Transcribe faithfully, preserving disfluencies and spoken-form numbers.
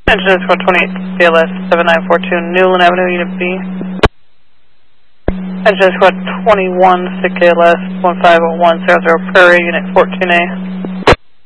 Engine squad twenty-eight, B L S seven nine four two, Newland Avenue, Unit B. Engine squad twenty-one, S I C K L S one five zero one zero zero Prairie, Unit fourteen A.